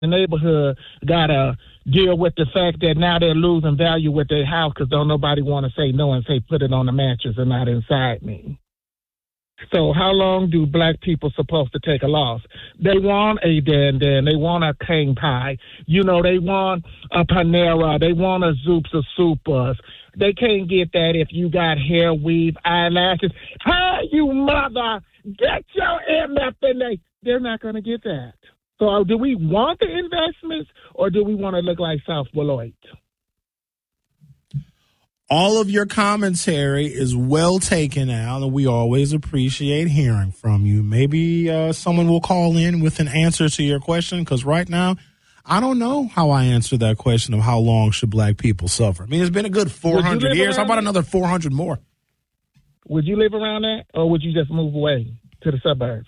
the neighborhood got to deal with the fact that now they're losing value with their house because don't nobody want to say no and say put it on the mattress and not inside me. So how long do black people supposed to take a loss? They want a Dan, they want a King Pie, they want a Panera, they want a Zoops or Supers. They can't get that if you got hair, weave, eyelashes. Hey, you mother, get your MF in there. They're not going to get that. So do we want the investments or do we want to look like South Beloit? All of your commentary is well taken out, and we always appreciate hearing from you. Maybe someone will call in with an answer to your question, because right now, I don't know how I answer that question of how long should black people suffer. I mean, it's been a good 400 years. How about another 400 more? Would you live around that, or would you just move away to the suburbs?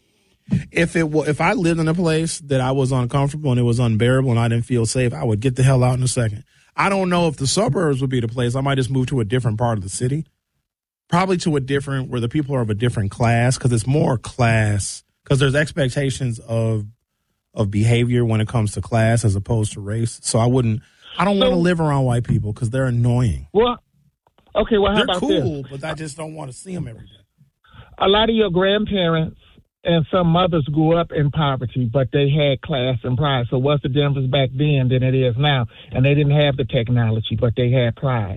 If I lived in a place that I was uncomfortable and it was unbearable and I didn't feel safe, I would get the hell out in a second. I don't know if the suburbs would be the place. I might just move to a different part of the city, probably to where the people are of a different class, because it's more class, because there's expectations of behavior when it comes to class as opposed to race. So I don't want to live around white people because they're annoying. Well, okay, well, how about this? They're cool, but I just don't want to see them every day. A lot of your grandparents and some mothers grew up in poverty, but they had class and pride. So what's the difference back then than it is now? And they didn't have the technology, but they had pride.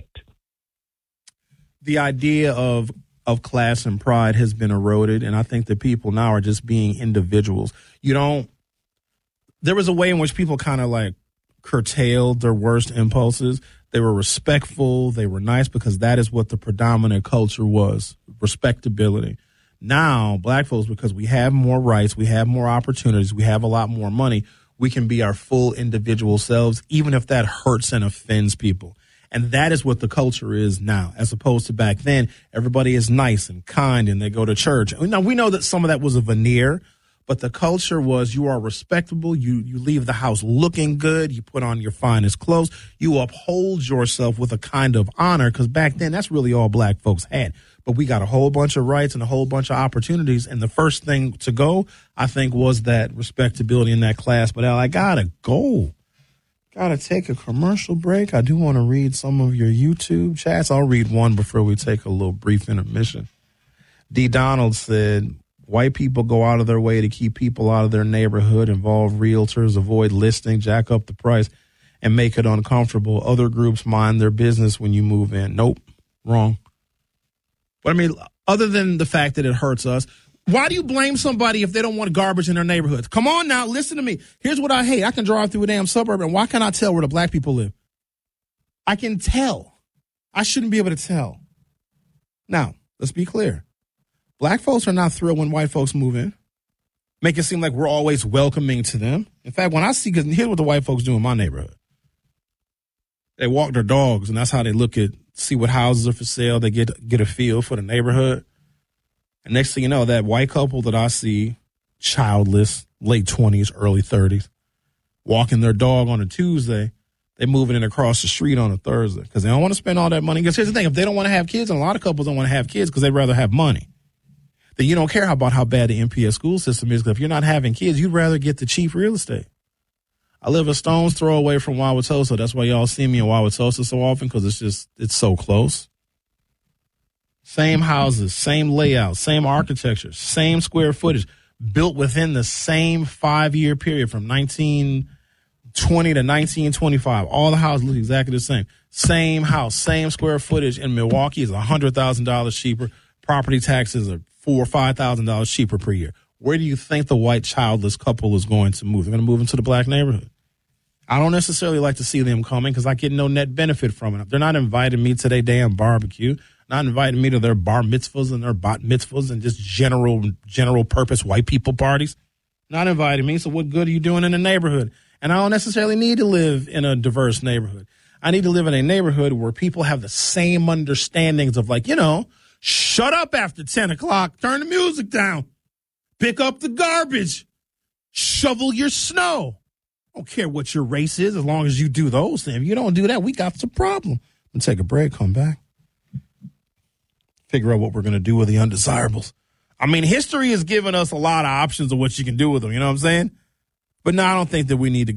The idea of class and pride has been eroded, and I think that people now are just being individuals. There was a way in which people kind of like curtailed their worst impulses. They were respectful. They were nice because that is what the predominant culture was, respectability. Now, black folks, because we have more rights, we have more opportunities, we have a lot more money, we can be our full individual selves, even if that hurts and offends people. And that is what the culture is now, as opposed to back then. Everybody is nice and kind and they go to church. Now, we know that some of that was a veneer, but the culture was you are respectable, you leave the house looking good, you put on your finest clothes, you uphold yourself with a kind of honor, because back then that's really all black folks had. But we got a whole bunch of rights and a whole bunch of opportunities. And the first thing to go, I think, was that respectability in that class. But I got to go. Got to take a commercial break. I do want to read some of your YouTube chats. I'll read one before we take a little brief intermission. D. Donald said, white people go out of their way to keep people out of their neighborhood, involve realtors, avoid listing, jack up the price, and make it uncomfortable. Other groups mind their business when you move in. Nope, wrong. But I mean, other than the fact that it hurts us, why do you blame somebody if they don't want garbage in their neighborhoods? Come on now, listen to me. Here's what I hate. I can drive through a damn suburb, and why can't I tell where the black people live? I can tell. I shouldn't be able to tell. Now, let's be clear. Black folks are not thrilled when white folks move in. Make it seem like we're always welcoming to them. In fact, when I see, because here's what the white folks do in my neighborhood. They walk their dogs, and that's how they see what houses are for sale. They get a feel for the neighborhood. And next thing you know, that white couple that I see, childless, late 20s, early 30s, walking their dog on a Tuesday, they moving in across the street on a Thursday because they don't want to spend all that money. Because here's the thing, if they don't want to have kids, and a lot of couples don't want to have kids because they'd rather have money, then you don't care about how bad the MPS school system is. Because if you're not having kids, you'd rather get the cheap real estate. I live a stone's throw away from Wauwatosa. That's why y'all see me in Wauwatosa so often, because it's so close. Same houses, same layout, same architecture, same square footage, built within the same 5-year period from 1920 to 1925. All the houses look exactly the same. Same house, same square footage in Milwaukee is $100,000 cheaper. Property taxes are $4,000 or $5,000 cheaper per year. Where do you think the white childless couple is going to move? They're going to move into the black neighborhood. I don't necessarily like to see them coming because I get no net benefit from it. They're not inviting me to their damn barbecue, not inviting me to their bar mitzvahs and their bat mitzvahs and just general purpose white people parties. Not inviting me. So what good are you doing in the neighborhood? And I don't necessarily need to live in a diverse neighborhood. I need to live in a neighborhood where people have the same understandings of shut up after 10 o'clock, turn the music down, pick up the garbage, shovel your snow. I don't care what your race is as long as you do those things. If you don't do that, we got some problem. I'm going to take a break, come back, figure out what we're going to do with the undesirables. I mean, history has given us a lot of options of what you can do with them. You know what I'm saying? But no, I don't think that we need to